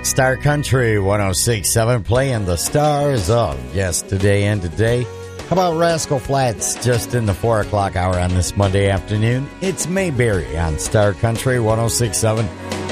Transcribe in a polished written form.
Star Country 106.7 playing the stars of yesterday and today. How about Rascal Flatts just in the 4 o'clock hour on this Monday afternoon? It's Mayberry on Star Country 106.7.